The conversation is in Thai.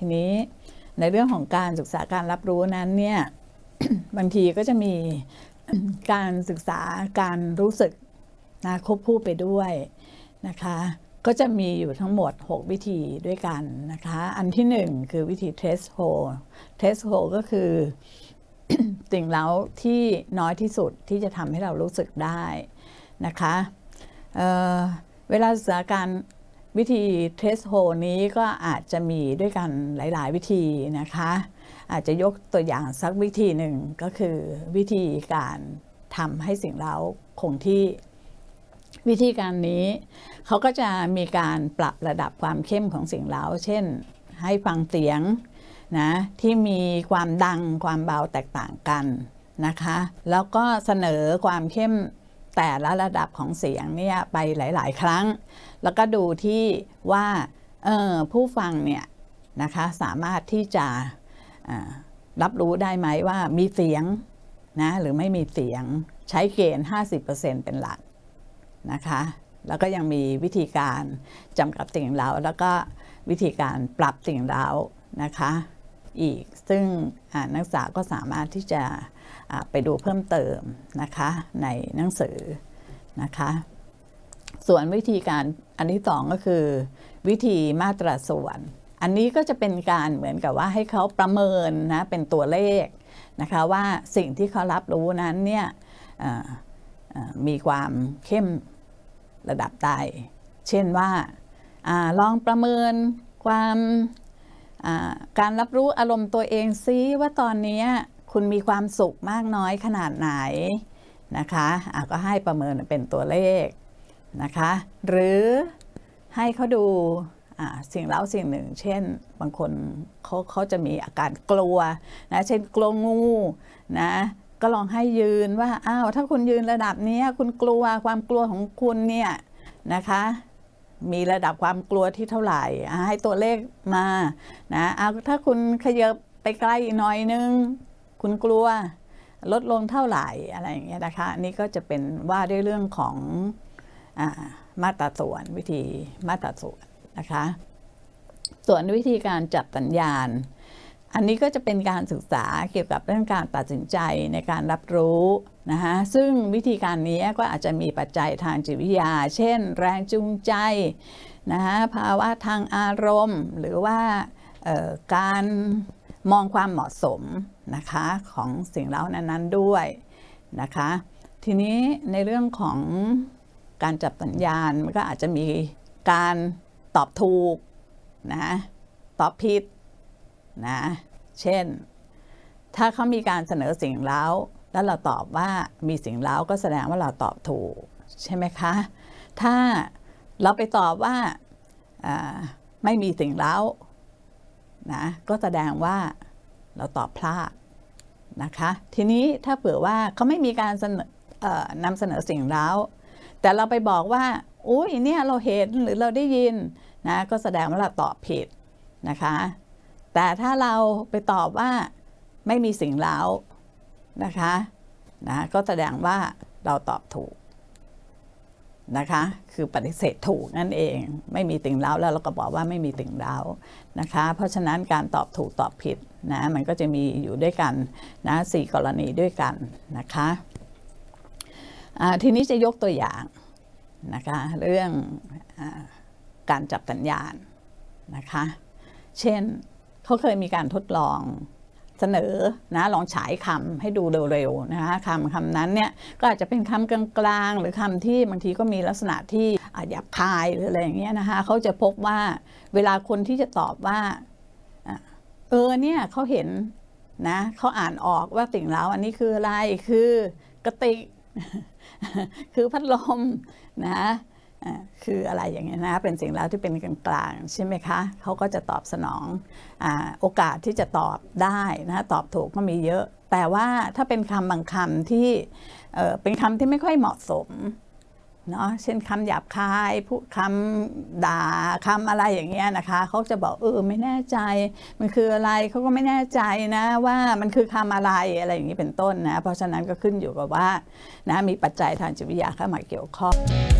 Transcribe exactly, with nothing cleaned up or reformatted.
ทีนี้ในเรื่องของการศึกษาการรับรู้นั้นเนี่ย บางทีก็จะมีการศึกษาการรู้สึกนะควบคู่ไปด้วยนะคะก็จะมีอยู่ทั้งหมดหกวิธีด้วยกันนะคะอันที่หนึ่งคือวิธี threshold threshold ก็คือ สิ่งเร้าที่น้อยที่สุดที่จะทำให้เรารู้สึกได้นะคะเอ่อเวลาศึกษาการวิธี threshold นี้ก็อาจจะมีด้วยกันหลายๆวิธีนะคะอาจจะยกตัวอย่างสักวิธีหนึ่งก็คือวิธีการทำให้สิ่งเร้าคงที่วิธีการนี้เขาก็จะมีการปรับระดับความเข้มของสิ่งเร้าเช่นให้ฟังเสียงนะที่มีความดังความเบาแตกต่างกันนะคะแล้วก็เสนอความเข้มแต่ละระดับของเสียงเนี่ยไปหลายๆครั้งแล้วก็ดูที่ว่าเออผู้ฟังเนี่ยนะคะสามารถที่จะรับรู้ได้ไหมว่ามีเสียงนะหรือไม่มีเสียงใช้เกณฑ์ ห้าสิบเปอร์เซ็นต์ เป็นหลักนะคะแล้วก็ยังมีวิธีการจำกัดสิ่งเร้าแล้วก็วิธีการปรับสิ่งเร้านะคะอีกซึ่งนักศึกษาก็สามารถที่จะไปดูเพิ่มเติมนะคะในหนังสือนะคะส่วนวิธีการอันที่สองก็คือวิธีมาตราส่วนอันนี้ก็จะเป็นการเหมือนกับว่าให้เขาประเมินนะเป็นตัวเลขนะคะว่าสิ่งที่เขารับรู้นั้นเนี่ยมีความเข้มระดับใดเช่นว่าอาลองประเมินความการรับรู้อารมณ์ตัวเองซิว่าตอนนี้คุณมีความสุขมากน้อยขนาดไหนนะคะะก็ให้ประเมินเป็นตัวเลขนะคะหรือให้เขาดูสิ่งเร้าสิ่งหนึ่งเช่นบางคนเขาเขาจะมีอาการกลัวนะเช่นกลัวงูนะก็ลองให้ยืนว่าอ้าวถ้าคุณยืนระดับนี้คุณกลัวความกลัวของคุณเนี่ยนะคะมีระดับความกลัวที่เท่าไหร่ให้ตัวเลขมานะเอาถ้าคุณขยับไปใกล้อีกหน่อยนึงคุณกลัวลดลงเท่าไหร่อะไรอย่างเงี้ยนะคะนี่ก็จะเป็นว่าด้วยเรื่องของอ่ามาตราส่วนวิธีมาตราส่วนนะคะส่วนวิธีการจับสัญญาณอันนี้ก็จะเป็นการศึกษาเกี่ยวกับเรื่องการตัดสินใจในการรับรู้นะคะซึ่งวิธีการนี้ก็อาจจะมีปัจจัยทางจิตวิทยาเช่นแรงจูงใจนะคะภาวะทางอารมณ์หรือว่าการมองความเหมาะสมนะคะของสิ่งเร้านั้นๆด้วยนะคะทีนี้ในเรื่องของการจับสัญญาณมันก็อาจจะมีการตอบถูกนะตอบผิดนะเช่นถ้าเขามีการเสนอสิ่งเร้าแล้วเราตอบว่ามีสิ่งเร้าก็แสดงว่าเราตอบถูกใช่ไหมคะถ้าเราไปตอบว่าไม่มีสิ่งเร้านะก็แสดงว่าเราตอบพลาดนะคะทีนี้ถ้าเผื่อว่าเขาไม่มีการนำเสนอสิ่งเร้าแต่เราไปบอกว่าอุ้ยเนี่ยเราเห็นหรือเราได้ยินนะก็แสดงว่าเราตอบผิดนะคะแต่ถ้าเราไปตอบว่าไม่มีสิ่งเร้านะคะนะก็แสดงว่าเราตอบถูกนะคะคือปฏิเสธถูกนั่นเองไม่มีสิ่งเร้าแล้วเราก็บอกว่าไม่มีสิ่งเร้านะคะเพราะฉะนั้นการตอบถูกตอบผิดนะมันก็จะมีอยู่ด้วยกันนะสี่กรณีด้วยกันนะคะทีนี้จะยกตัวอย่างนะคะเรื่องอการจับสัญญาณนะคะเช่นเขาเคยมีการทดลองเสนอนะลองฉายคำให้ดูเร็วๆนะคะคำคำนั้นเนี่ยก็อาจจะเป็นคำกลางๆหรือคำที่บางทีก็มีลักษณะที่หยาบคายหรืออะไรอย่างเงี้ยนะคะเขาจะพบว่าเวลาคนที่จะตอบว่าเออเนี่ยเขาเห็นนะเขาอ่านออกว่าสิ่งเร้าอันนี้คืออะไรคือกระติกคือพัดลมนะคืออะไรอย่างเงี้ยนะเป็นสิ่งเร้าที่เป็นกลางๆใช่ไหมคะเขาก็จะตอบสนองอ่าโอกาสที่จะตอบได้นะตอบถูกก็มีเยอะแต่ว่าถ้าเป็นคำบางคำที่เอ่อเป็นคำที่ไม่ค่อยเหมาะสมเนาะเช่นคำหยาบคายพูดคำด่าคำอะไรอย่างเงี้ยนะคะเขาจะบอกเออไม่แน่ใจมันคืออะไรเขาก็ไม่แน่ใจนะว่ามันคือคำอะไรอะไรอย่างนี้เป็นต้นนะเพราะฉะนั้นก็ขึ้นอยู่กับว่านะมีปัจจัยทางจิตวิทยาเข้ามาเกี่ยวข้อง